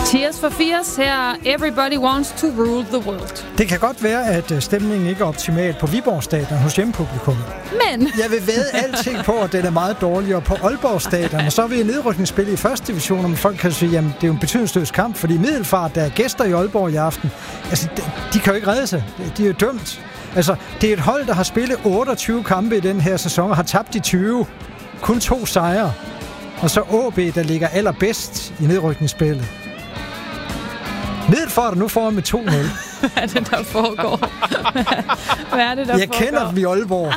Tears for Fears, her Everybody Wants to Rule the World. Det kan godt være, at stemningen ikke er optimal på Viborg Stadion hos hjemmepublikummet. Men jeg vil vædde alting på, at den er meget dårligere på Aalborg Stadion. Og så er vi i nedrykningsspil i første division, og folk kan sige, jamen det er jo en betydningsløs kamp, fordi Middelfart, der er gæster i Aalborg i aften, altså de kan jo ikke redde sig. De er jo dømt. Altså, det er et hold, der har spillet 28 kampe i den her sæson og har tabt de 20. Kun 2 sejre. Og så AB, der ligger allerbedst i nedrykningsspillet. Middelfart er nu foran med 2-0. Hvad er det, der foregår? Hvad er det, der Jeg kender dem i Aalborg.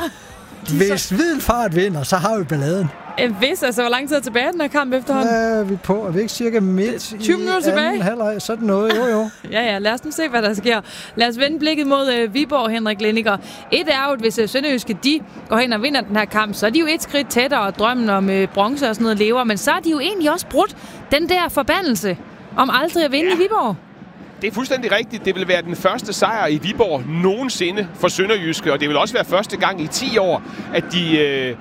Hvis Middelfart vinder, så har vi balladen. Hvis, altså, hvor lang tid er tilbage den her kamp efterhånden? Ja, vi på. Er vi ikke cirka midt 20 minutter tilbage? Halvleg, sådan noget, jo. Ja, lad os nu se, hvad der sker. Lad os vende blikket mod Viborg, Henrik Lenniker. Et er jo, hvis Sønderjyske, de går hen og vinder den her kamp, så er de jo et skridt tættere, og drømmen om bronze og sådan noget lever, men så er de jo egentlig også brudt den der forbandelse om aldrig at vinde i Viborg. Det er fuldstændig rigtigt. Det vil være den første sejr i Viborg nogensinde for Sønderjyske, og det vil også være første gang i 10 år, at de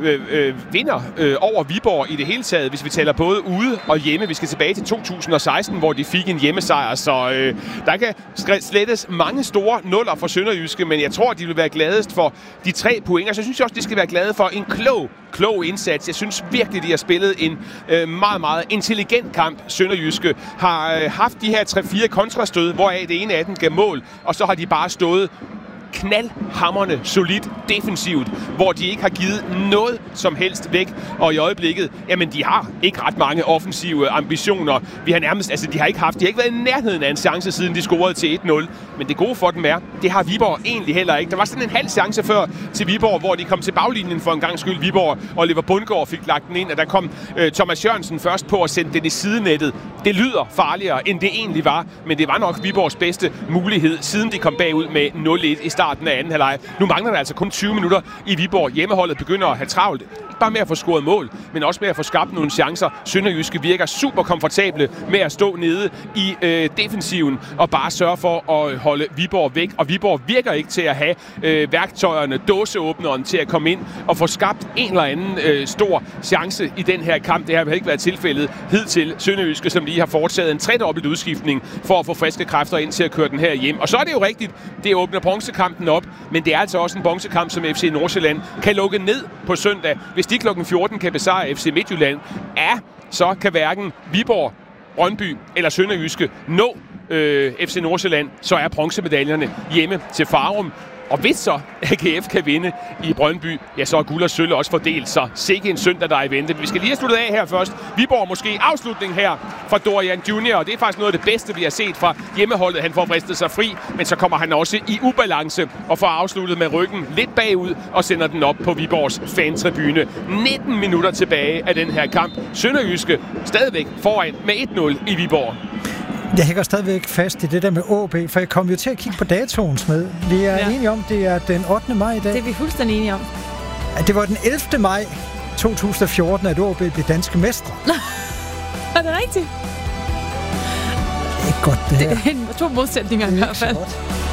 vinder over Viborg i det hele taget, hvis vi taler både ude og hjemme. Vi skal tilbage til 2016, hvor de fik en hjemmesejr, så der kan slettes mange store nuller for Sønderjyske, men jeg tror, de vil være gladest for de 3 point, og så synes jeg også, de skal være glade for en klog indsats. Jeg synes virkelig, de har spillet en meget, meget intelligent kamp. Sønderjyske har haft de her 3-4 kontrastød, hvoraf det ene af dem gav mål, og så har de bare stået knaldhamrende solidt defensivt, hvor de ikke har givet noget som helst væk. Og i øjeblikket, jamen de har ikke ret mange offensive ambitioner. De har ikke været i nærheden af en chance, siden de scorede til 1-0. Men det gode for dem er, det har Viborg egentlig heller ikke. Der var sådan en halv chance før til Viborg, hvor de kom til baglinjen for en gang skyld. Viborg og Oliver Bundgaard fik lagt den ind, og der kom Thomas Jørgensen først på at sende den i sidenettet. Det lyder farligere, end det egentlig var, men det var nok Viborgs bedste mulighed, siden de kom bagud med 0-1 i starten af anden halvleg. Nu mangler der altså kun 20 minutter i Viborg. Hjemmeholdet begynder at have travlt. Ikke bare med at få scoret mål, men også med at få skabt nogle chancer. Sønderjyske virker super komfortable med at stå nede i defensiven og bare sørge for at holde Viborg væk. Og Viborg virker ikke til at have værktøjerne, dåseåbneren til at komme ind og få skabt en eller anden stor chance i den her kamp. Det har ikke været tilfældet hidtil. Sønderjyske, som lige har foretaget en 3-dobbelt udskiftning for at få friske kræfter ind til at køre den her hjem. Og så er det jo rigtigt, det åbner bronzekampen op, men det er altså også en bronzekamp, som FC Nordsjælland kan lukke ned på søndag. Hvis de klokken 14 kan besejre FC Midtjylland, så kan hverken Viborg, Brøndby eller Sønderjyske nå FC Nordsjælland, så er bronzemedaljerne hjemme til Farum. Og hvis så AGF kan vinde i Brøndby, ja, så er guld og sølv også fordelt, så sikke en søndag, der er i vente. Vi skal lige have sluttet af her først. Viborg måske afslutning her fra Dorian Junior, og det er faktisk noget af det bedste, vi har set fra hjemmeholdet. Han får vristet sig fri, men så kommer han også i ubalance og får afsluttet med ryggen lidt bagud og sender den op på Viborgs fantribune. 19 minutter tilbage af den her kamp. Sønderjyske stadigvæk foran med 1-0 i Viborg. Jeg hænger stadigvæk fast i det der med AB, for jeg kom jo til at kigge på datoen med. Vi er enige om, det er den 8. maj i dag. Det er vi fuldstændig enige om. Det var den 11. maj 2014, at AB blev danske mestre. Er det rigtigt? Det er ikke godt, det her. Det er 2 modsætninger i hvert fald.